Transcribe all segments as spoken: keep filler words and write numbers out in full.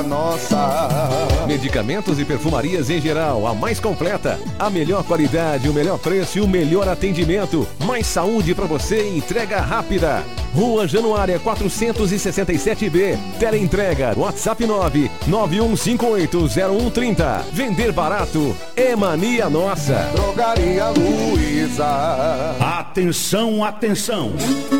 Nossa. Medicamentos e perfumarias em geral, a mais completa, a melhor qualidade, o melhor preço e o melhor atendimento. Mais saúde para você e entrega rápida. Rua Januária quatrocentos e sessenta e sete B. Teleentrega WhatsApp nove nove um cinco oito zero um três zero. Vender barato é mania nossa. Drogaria Luiza. Atenção, atenção.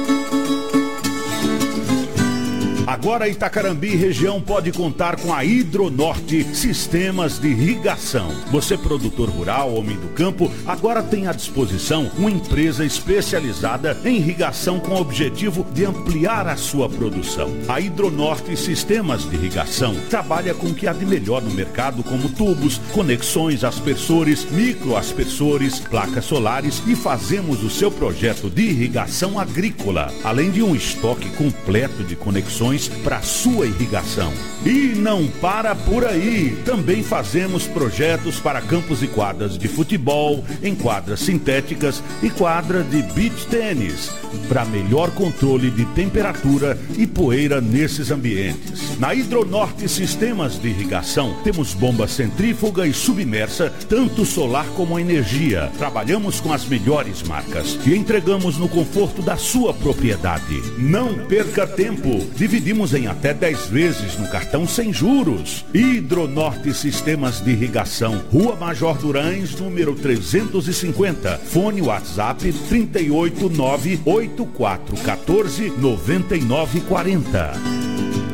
Agora Itacarambi região pode contar com a Hidronorte Sistemas de Irrigação. Você, produtor rural, homem do campo, agora tem à disposição uma empresa especializada em irrigação com o objetivo de ampliar a sua produção. A Hidronorte Sistemas de Irrigação trabalha com o que há de melhor no mercado, como tubos, conexões, aspersores, microaspersores, placas solares, e fazemos o seu projeto de irrigação agrícola, além de um estoque completo de conexões para sua irrigação. E não para por aí, também fazemos projetos para campos e quadras de futebol, em quadras sintéticas e quadra de beach tênis, para melhor controle de temperatura e poeira nesses ambientes. Na Hidronorte Sistemas de Irrigação temos bomba centrífuga e submersa, tanto solar como energia. Trabalhamos com as melhores marcas e entregamos no conforto da sua propriedade. Não perca tempo, dividimos em até dez vezes no cartão sem juros. Hidronorte Sistemas de Irrigação, Rua Major Durães, número trezentos e cinquenta. Fone WhatsApp trinta e oito nove oito quatro um quatro nove nove quatro zero.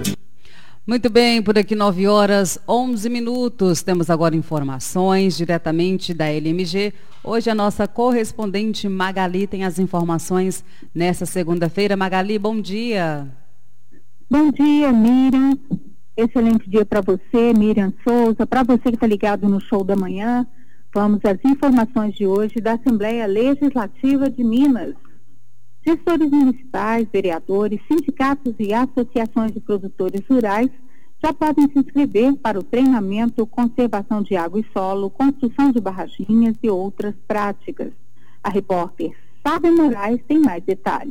Muito bem, por aqui nove horas, onze minutos. Temos agora informações diretamente da L M G. Hoje a nossa correspondente Magali tem as informações nessa segunda-feira. Magali, bom dia. Bom dia, Miriam. Excelente dia para você, Miriam Souza. Para você que está ligado no Show da Manhã, vamos às informações de hoje da Assembleia Legislativa de Minas. Gestores municipais, vereadores, sindicatos e associações de produtores rurais já podem se inscrever para o treinamento Conservação de Água e Solo, Construção de Barraginhas e outras práticas. A repórter Sara Moraes tem mais detalhes.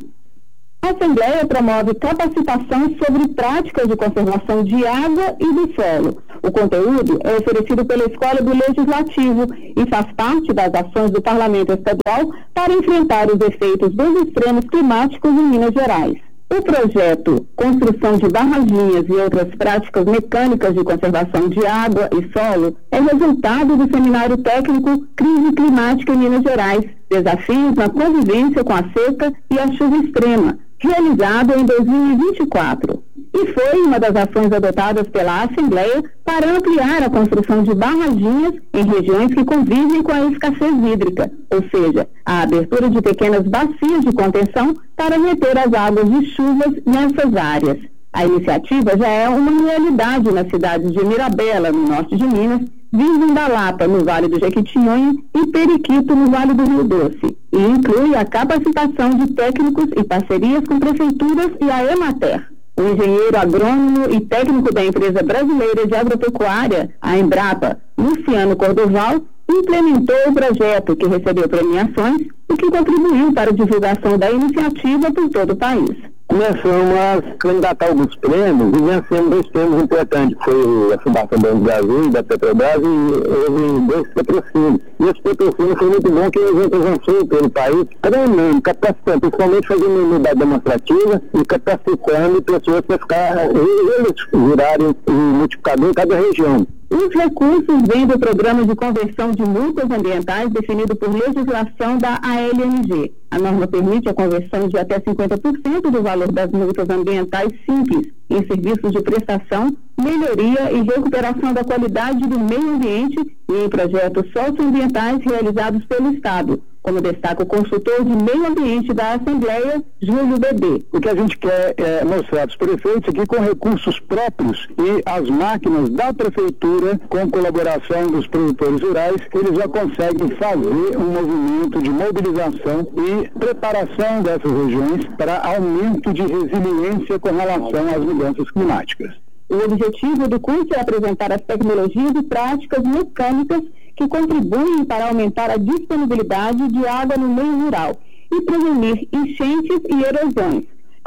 A Assembleia promove capacitação sobre práticas de conservação de água e do solo. O conteúdo é oferecido pela Escola do Legislativo e faz parte das ações do Parlamento Estadual para enfrentar os efeitos dos extremos climáticos em Minas Gerais. O projeto Construção de Barraginhas e outras práticas mecânicas de conservação de água e solo é resultado do Seminário Técnico Crise Climática em Minas Gerais, Desafios na Convivência com a Seca e a Chuva Extrema, realizado em dois mil e vinte e quatro. E foi uma das ações adotadas pela Assembleia para ampliar a construção de barraginhas em regiões que convivem com a escassez hídrica, ou seja, a abertura de pequenas bacias de contenção para reter as águas de chuvas nessas áreas. A iniciativa já é uma realidade nas cidades de Mirabela, no norte de Minas, Virgem da Lata, no Vale do Jequitinhonha, e Periquito, no Vale do Rio Doce, e inclui a capacitação de técnicos e parcerias com prefeituras e a Emater. O engenheiro agrônomo e técnico da Empresa Brasileira de Agropecuária, a Embrapa, Luciano Cordoval, implementou o projeto, que recebeu premiações e que contribuiu para a divulgação da iniciativa por todo o país. Começamos a candidatar alguns prêmios e vencemos dois prêmios importantes, que foi a Fundação Banco do Brasil e da Petrobras, e houve dois patrocínios. E esse patrocínio foi muito bom, que a gente avançou pelo país, treinando, capacitando, principalmente fazendo unidade demonstrativa e capacitando pessoas para ficar, eles virarem um multiplicador em cada região. Os recursos vêm do Programa de Conversão de Multas Ambientais definido por legislação da A L M G. A norma permite a conversão de até cinquenta por cento do valor das multas ambientais simples em serviços de prestação, melhoria e recuperação da qualidade do meio ambiente e em projetos socioambientais realizados pelo Estado, como destaca o consultor de meio ambiente da Assembleia, Júlio Bebê. O que a gente quer é mostrar aos prefeitos aqui com recursos próprios e as máquinas da prefeitura, com colaboração dos produtores rurais, eles já conseguem fazer um movimento de mobilização e preparação dessas regiões para aumento de resiliência com relação às mudanças climáticas. O objetivo do curso é apresentar as tecnologias e práticas mecânicas que contribuem para aumentar a disponibilidade de água no meio rural e prevenir enchentes e erosões.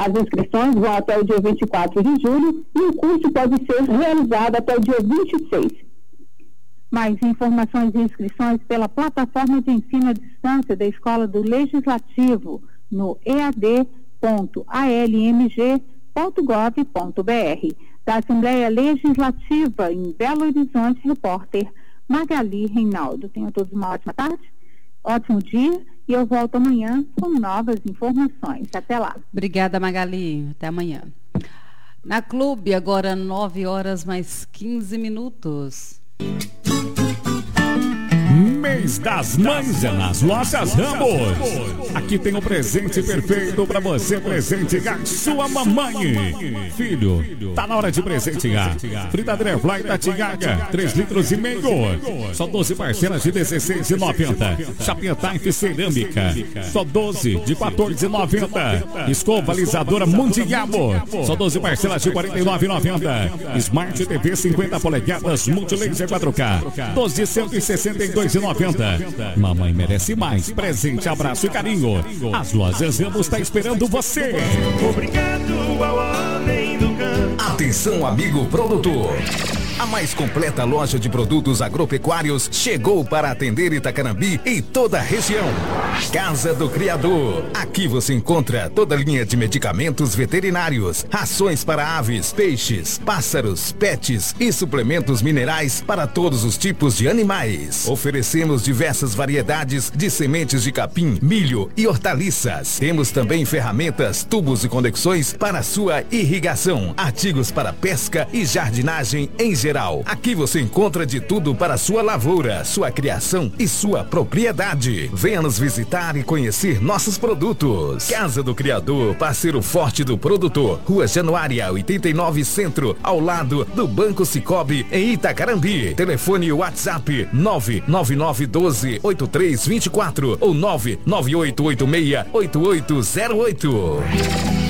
As inscrições vão até o dia vinte e quatro de julho e o curso pode ser realizado até o dia vinte e seis. Mais informações e inscrições pela plataforma de ensino à distância da Escola do Legislativo no e a d ponto a l m g ponto gov ponto b r. Da Assembleia Legislativa em Belo Horizonte, repórter Magali Reinaldo. Tenham todos uma ótima tarde, ótimo dia e eu volto amanhã com novas informações. Até lá. Obrigada, Magali. Até amanhã. Na Clube, agora nove horas mais quinze minutos. Mês das Mães é nas lojas Ramos. Aqui tem um presente perfeito para você presentear sua mamãe. Filho, tá na hora de presentear. Fritadeira Fly da Tiaga, três litros e meio. Só doze parcelas de dezesseis reais e noventa centavos. Chapinha Type cerâmica, só doze de quatorze reais e noventa centavos. Escova alisadora Mundiabo, só doze parcelas de quarenta e nove reais e noventa centavos. Smart T V cinquenta polegadas Multilaser quatro K, doze de cento e sessenta e dois reais e noventa centavos. Mamãe merece mais. Presente, abraço e carinho. As lojas Ramos está esperando você. Obrigado ao homem do campo. Atenção, amigo produtor. A mais completa loja de produtos agropecuários chegou para atender Itacarambi e toda a região. Casa do Criador. Aqui você encontra toda a linha de medicamentos veterinários, rações para aves, peixes, pássaros, pets e suplementos minerais para todos os tipos de animais. Oferecemos diversas variedades de sementes de capim, milho e hortaliças. Temos também ferramentas, tubos e conexões para sua irrigação, artigos para pesca e jardinagem em geral. Aqui você encontra de tudo para sua lavoura, sua criação e sua propriedade. Venha nos visitar e conhecer nossos produtos. Casa do Criador, parceiro forte do produtor. Rua Januária, oitenta e nove Centro, ao lado do Banco Cicobi, em Itacarambi. Telefone WhatsApp nove nove nove um dois oito três dois quatro ou nove nove oito oito seis oito oito zero oito.